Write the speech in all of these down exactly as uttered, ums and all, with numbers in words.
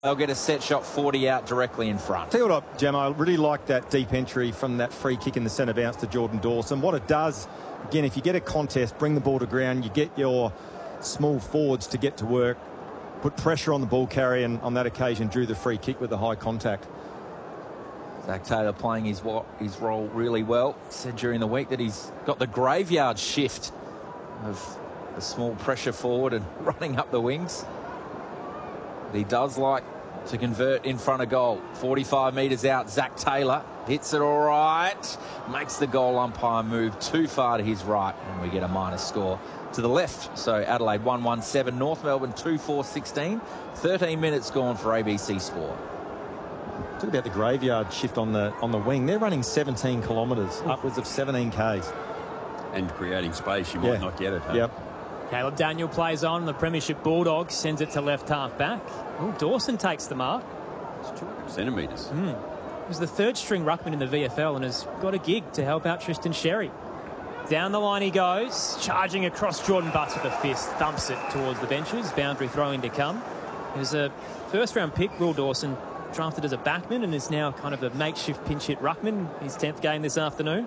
They'll get a set shot forty out directly in front. Tell you what, Gemma, I really like that deep entry from that free kick in the centre bounce to Jordan Dawson. What it does, again, if you get a contest, bring the ball to ground, you get your small forwards to get to work, put pressure on the ball carrier, and on that occasion drew the free kick with the high contact. Zac Taylor playing his his role really well. Said during the week that he's got the graveyard shift of the small pressure forward and running up the wings. But he does like to convert in front of goal. forty-five metres out, Zac Taylor hits it all right. Makes the goal umpire move too far to his right, and we get a minus score to the left. So Adelaide one one seven, North Melbourne two four sixteen. thirteen minutes gone for A B C Sport. Talk about the graveyard shift on the on the wing. They're running seventeen kilometres, upwards of seventeen Ks. And creating space, you might yeah. not get it. Huh? Yep. Caleb Daniel plays on. The Premiership Bulldogs sends it to left half back. Ooh, Dawson takes the mark. It's two hundred centimetres. Mm. He was the third string ruckman in the V F L and has got a gig to help out Tristan Sherry. Down the line he goes, charging across Jordan Butts with a fist, thumps it towards the benches. Boundary throw-in to come. He was a first-round pick, Will Dawson, drafted as a backman and is now kind of a makeshift pinch hit ruckman. His tenth game this afternoon.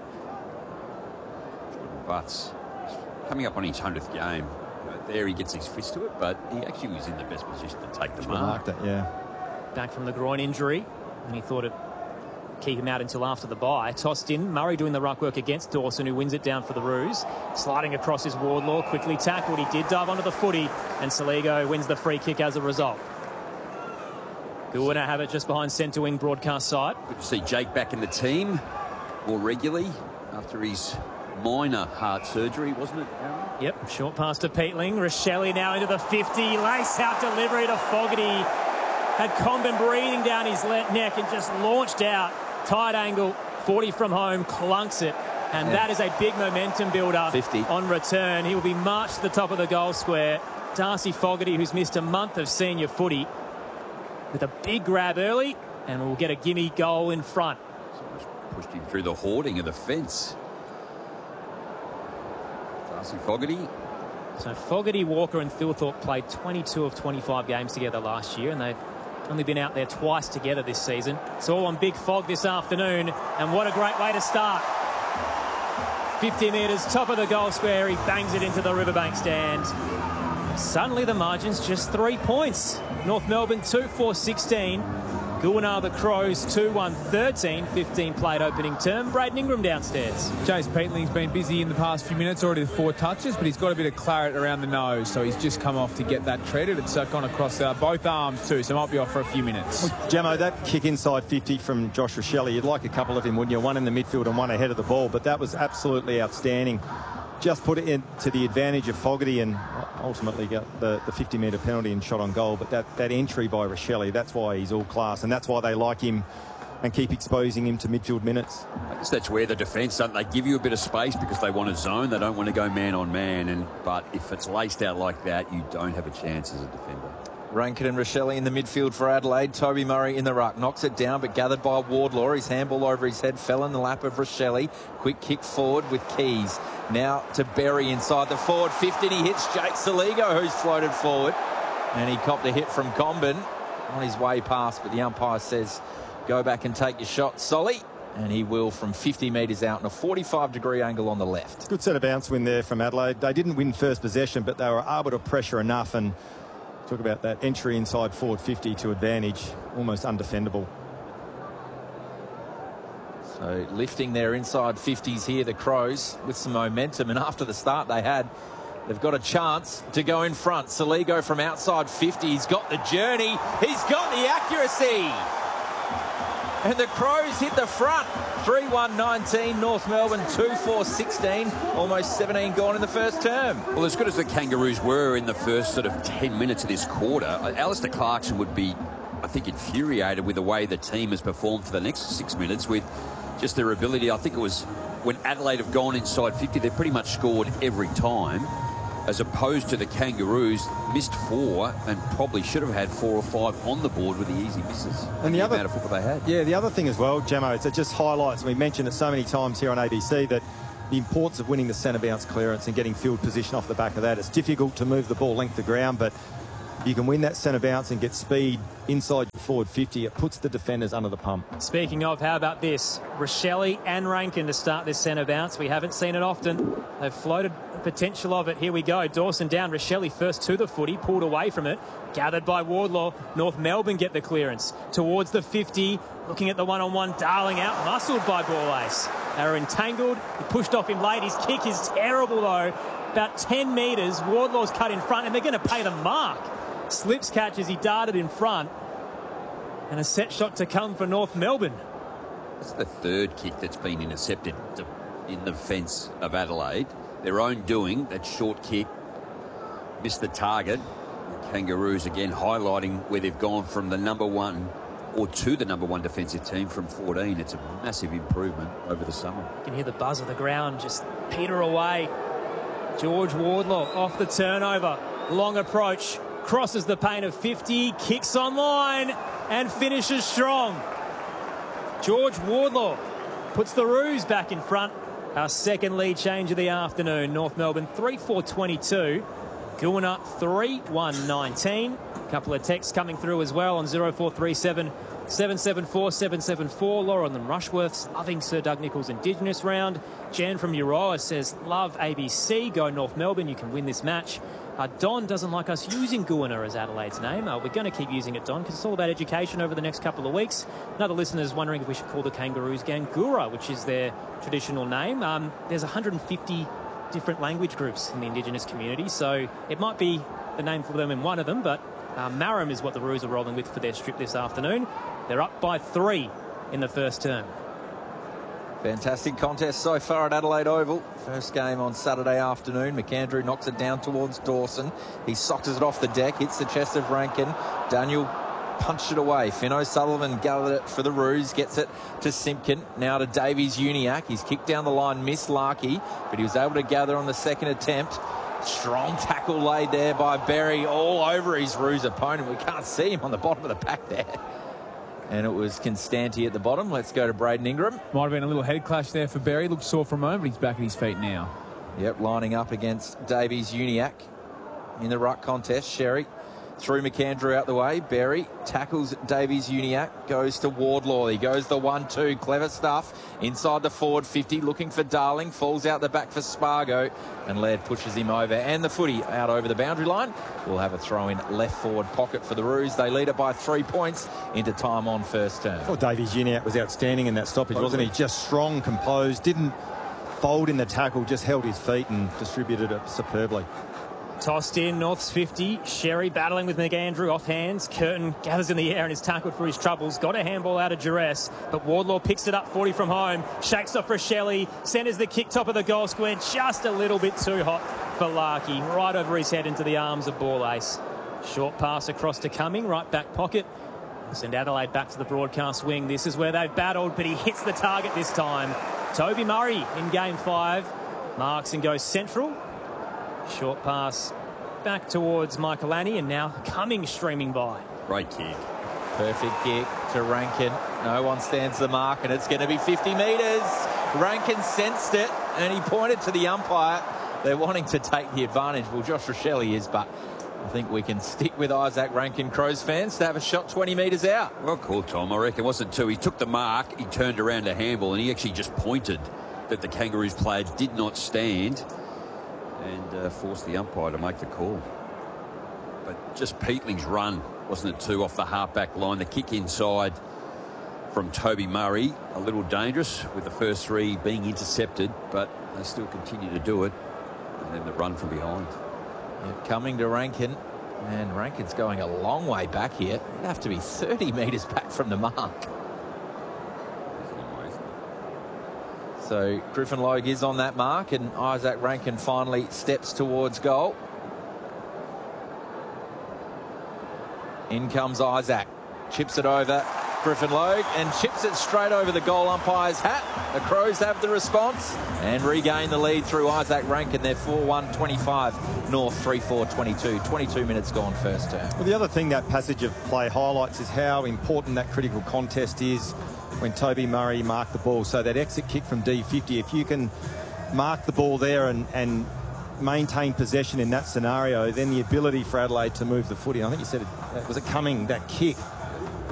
Butts coming up on his hundredth game. There he gets his fist to it, but he actually was in the best position to take the mark. It, yeah. Back from the groin injury, and he thought it'd keep him out until after the bye. Tossed in, Murray doing the ruck work against Dawson, who wins it down for the Roos. Sliding across his Wardlaw, quickly tackled. He did dive onto the footy, and Saligo wins the free kick as a result. Good to have it just behind centre wing broadcast side. Good to see Jake back in the team more regularly after his minor heart surgery, wasn't it, Aaron? Yep, short pass to Peatling. Rochelle now into the fifty. Lace out delivery to Fogarty. Had Comben breathing down his neck and just launched out. Tight angle, forty from home, clunks it. And yeah. that is a big momentum builder fifty. On return. He will be marched to the top of the goal square. Darcy Fogarty, who's missed a month of senior footy, with a big grab early, and we'll get a gimme goal in front. Pushed him through the hoarding of the fence. Darcy Fogarty. So Fogarty, Walker and Thilthorpe played twenty-two of twenty-five games together last year, and they've only been out there twice together this season. It's all on Big Fog this afternoon, and what a great way to start. fifty metres, top of the goal square, he bangs it into the Riverbank stand. Suddenly the margin's just three points. North Melbourne two four sixteen. Goonah the Crows two one thirteen. fifteen played opening term. Braden Ingram downstairs. Jace Peatling's been busy in the past few minutes, already with four touches, but he's got a bit of claret around the nose, so he's just come off to get that treated. It's uh, gone across uh, both arms too, so might be off for a few minutes. Well, Gemmo, that kick inside fifty from Josh Rochelle, you'd like a couple of him, wouldn't you? One in the midfield and one ahead of the ball, but that was absolutely outstanding. Just put it into the advantage of Fogarty and ultimately got the, the fifty metre penalty and shot on goal. But that, that entry by Rochelle, that's why he's all class, and that's why they like him and keep exposing him to midfield minutes. I guess that's where the defence, don't they give you a bit of space because they want a zone. They don't want to go man on man. And but if it's laced out like that, you don't have a chance as a defender. Rankin and Rochelle in the midfield for Adelaide. Toby Murray in the ruck. Knocks it down, but gathered by Wardlaw. His handball over his head fell in the lap of Rochelle. Quick kick forward with Keys. Now to Berry inside the forward fifty. He hits Jake Saligo, who's floated forward. And he copped a hit from Comben on his way past, but the umpire says, go back and take your shot, Solly. And he will from fifty metres out in a forty-five degree angle on the left. Good set of bounce win there from Adelaide. They didn't win first possession, but they were able to pressure enough, and talk about that entry inside forward fifty to advantage, almost undefendable. So lifting their inside fifties here, the Crows, with some momentum. And after the start they had, they've got a chance to go in front. Saligo from outside fifty. He's got the journey. He's got the accuracy. And the Crows hit the front. three one nineteen, North Melbourne two four sixteen. Almost seventeen gone in the first term. Well, as good as the Kangaroos were in the first sort of ten minutes of this quarter, Alistair Clarkson would be, I think, infuriated with the way the team has performed for the next six minutes with just their ability. I think it was when Adelaide have gone inside fifty, they've pretty much scored every time, as opposed to the Kangaroos missed four and probably should have had four or five on the board with the easy misses. And the, the other amount of football they had. Yeah, the other thing as well, Gemmo, is it just highlights, and we mentioned it so many times here on A B C, that the importance of winning the centre bounce clearance and getting field position off the back of that. It's difficult to move the ball length of ground, but you can win that centre bounce and get speed inside your forward fifty. It puts the defenders under the pump. Speaking of, how about this? Rochelle and Rankin to start this centre bounce. We haven't seen it often. They've floated the potential of it. Here we go. Dawson down. Rochelle first to the footy, pulled away from it. Gathered by Wardlaw. North Melbourne get the clearance. Towards the fifty. Looking at the one-on-one. Darling out. Muscled by Ball Ace. They were entangled. He pushed off him late. His kick is terrible, though. About ten metres. Wardlaw's cut in front, and they're going to pay the mark. Slips catch as he darted in front. And a set shot to come for North Melbourne. It's the third kick that's been intercepted in the defence of Adelaide. Their own doing, that short kick, missed the target. The Kangaroos again highlighting where they've gone from the number one or to the number one defensive team from fourteen. It's a massive improvement over the summer. You can hear the buzz of the ground just peter away. George Wardlaw off the turnover. Long approach. Crosses the paint of fifty. Kicks on line and finishes strong. George Wardlaw puts the Roos back in front. Our second lead change of the afternoon. North Melbourne three four twenty-two. Goona three one nineteen. A couple of texts coming through as well on zero four three seven, seven seven four, seven seven four. Lauren and Rushworth's loving Sir Doug Nicholls Indigenous round. Jan from Euroa says, love A B C. Go North Melbourne. You can win this match. Uh, Don doesn't like us using Goona as Adelaide's name. Uh, we're going to keep using it, Don, because it's all about education over the next couple of weeks. Another listener is wondering if we should call the Kangaroos Gangura, which is their traditional name. Um, there's one hundred fifty different language groups in the Indigenous community, so it might be the name for them in one of them, but uh, Marram is what the Roos are rolling with for their strip this afternoon. They're up by three in the first term. Fantastic contest so far at Adelaide Oval. First game on Saturday afternoon. McAndrew knocks it down towards Dawson. He sockers it off the deck, hits the chest of Rankin. Daniel punched it away. Finn O'Sullivan gathered it for the Roos, gets it to Simpkin. Now to Davies Uniacke. He's kicked down the line, missed Larkey, but he was able to gather on the second attempt. Strong tackle laid there by Berry all over his Roos opponent. We can't see him on the bottom of the pack there. And it was Constanti at the bottom. Let's go to Braden Ingram. Might have been a little head clash there for Berry. Looked sore for a moment, but he's back at his feet now. Yep, lining up against Davies Uniacke in the ruck contest. Sherry through McAndrew out the way. Berry tackles Davies Uniacke, goes to Wardlaw. He goes the one two. Clever stuff. Inside the forward fifty, looking for Darling. Falls out the back for Spargo. And Laird pushes him over. And the footy out over the boundary line. We'll have a throw in left forward pocket for the Roos. They lead it by three points into time on first term. I thought Davies Uniacke was outstanding in that stoppage, wasn't he? Just strong, composed, didn't fold in the tackle, just held his feet and distributed it superbly. Tossed in, North's fifty. Sherry battling with McAndrew off hands. Curtin gathers in the air and is tackled for his troubles. Got a handball out of duress, but Wardlaw picks it up forty from home. Shakes off Rochelle. Centres the kick top of the goal square. Just a little bit too hot for Larkey. Right over his head into the arms of Ball Ace. Short pass across to Cumming, right back pocket. Send Adelaide back to the broadcast wing. This is where they've battled, but he hits the target this time. Toby Murray in game five. Marks and goes central. Short pass back towards Michael Annie, and now Cumming streaming by. Great kick. Perfect kick to Rankin. No one stands the mark, and it's going to be fifty metres. Rankin sensed it, and he pointed to the umpire. They're wanting to take the advantage. Well, Josh Rochelle is, but I think we can stick with Isaac Rankin, Crows fans, to have a shot twenty metres out. Well called, Tom. I reckon it wasn't two. He took the mark, he turned around to handball, and he actually just pointed that the Kangaroos players did not stand and uh, forced the umpire to make the call. But just Peatling's run, wasn't it, two off the half-back line. The kick inside from Toby Murray, a little dangerous with the first three being intercepted, but they still continue to do it. And then the run from behind. Yeah, coming to Rankin, and Rankin's going a long way back here. It'd have to be thirty metres back from the mark. So Griffin Logue is on that mark, and Isaac Rankin finally steps towards goal. In comes Isaac, chips it over Griffin Logue and chips it straight over the goal umpire's hat. The Crows have the response and regain the lead through Isaac Rankin. They're four one twenty-five, North three four twenty-two. twenty-two minutes gone first term. Well, the other thing that passage of play highlights is how important that critical contest is when Toby Murray marked the ball. So that exit kick from D fifty, if you can mark the ball there and, and maintain possession in that scenario, then the ability for Adelaide to move the footy. I think you said, it, was it coming, that kick